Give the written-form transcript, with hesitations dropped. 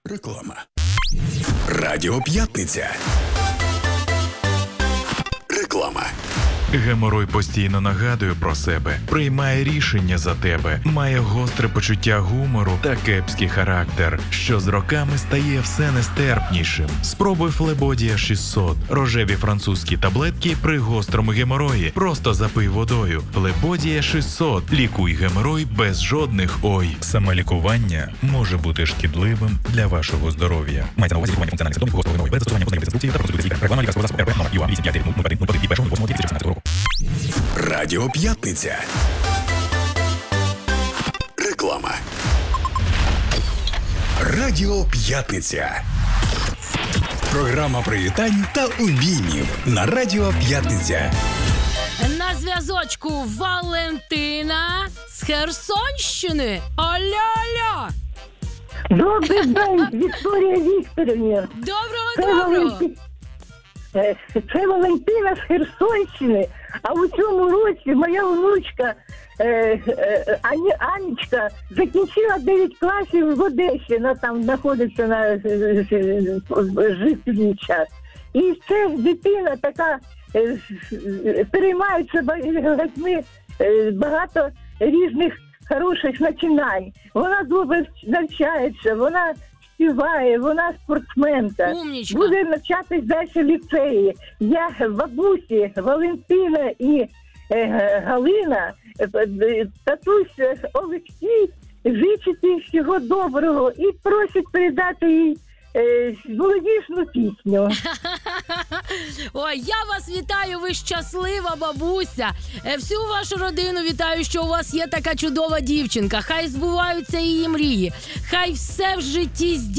Реклама. Радіо П'ятниця. Реклама. Геморой постійно нагадує про себе, приймає рішення за тебе, має гостре почуття гумору та кепський характер, що з роками стає все нестерпнішим. Спробуй Флебодія 600. Рожеві французькі таблетки при гострому геморої. Просто запий водою. Флебодія 600. Лікуй геморой без жодних «ой». Самолікування може бути шкідливим для вашого здоров'я. Мається на увазі лікування функціональних симптомів гострого геморою без застосування позначних інструкцій та процедури лікаря. Реклама лікарського засобу РП номер ЮА 853 від 1.08.2016 року. Радіо П'ятниця. Реклама. Радіо П'ятниця. Програма привітань та обіймів на Радіо П'ятниця. На зв'язочку Валентина з Херсонщини. Алло-алло! Добрий день, Вікторія Вікторівна. Доброго! Це Валентина з Херсонщини, а у цьому році моя внучка Анечка закінчила 9 класів в Одесі, вона там знаходиться на житловий час. І це дитина така, переймається багато різних хороших начинань. Вона добре навчається, вона співає, вона спортсменка. Умнічка. Буде навчатись далі в ліцеї. Я бабусі Валентина і Галина, татусь Олексій, зичити всього доброго і просить передати їй молодіжну пісню. Ой, я вас вітаю, ви щаслива бабуся. Всю вашу родину вітаю, що у вас є така чудова дівчинка. Хай збуваються її мрії. Хай все в житті здійснюється.